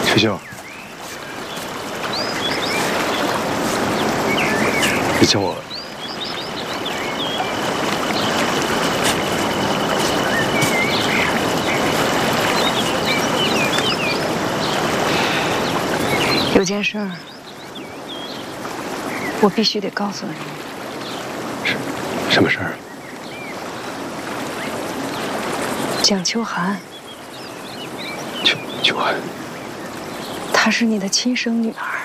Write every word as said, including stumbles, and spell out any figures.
翠秀，你叫我。 有件事儿，我必须得告诉你。 是，什么事儿？ 蒋秋寒。 秋秋寒。 她是你的亲生女儿。